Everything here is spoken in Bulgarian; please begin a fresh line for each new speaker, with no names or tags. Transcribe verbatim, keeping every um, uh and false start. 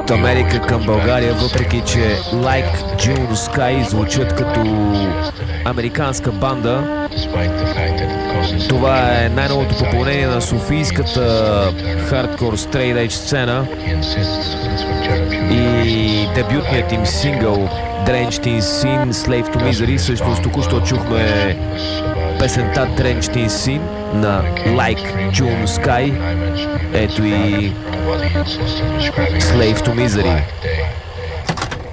от Америка към България, въпреки че Like June Sky звучат като американска банда. Това е най-новото попълнение на софийската хардкор стрейт едж сцена и дебютният им сингъл Drenched in Sin, Slave to Misery. Също току-що чухме песента Drenched in Sin на Like June Sky. Ето и Slave to Misery.